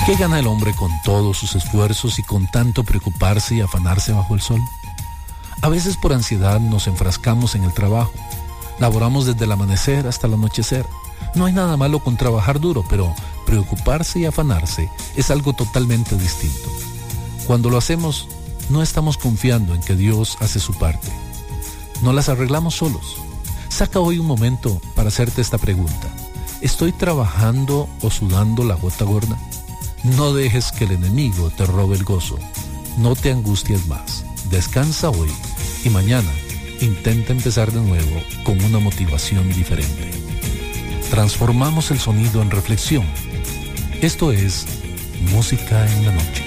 ¿Qué gana el hombre con todos sus esfuerzos y con tanto preocuparse y afanarse bajo el sol? A veces por ansiedad nos enfrascamos en el trabajo. Laboramos desde el amanecer hasta el anochecer. No hay nada malo con trabajar duro, pero preocuparse y afanarse es algo totalmente distinto. Cuando lo hacemos, no estamos confiando en que Dios hace su parte. No las arreglamos solos. Saca hoy un momento para hacerte esta pregunta. ¿Estoy trabajando o sudando la gota gorda? No dejes que el enemigo te robe el gozo. No te angusties más. Descansa hoy y mañana intenta empezar de nuevo con una motivación diferente. Transformamos el sonido en reflexión. Esto es Música en la Noche.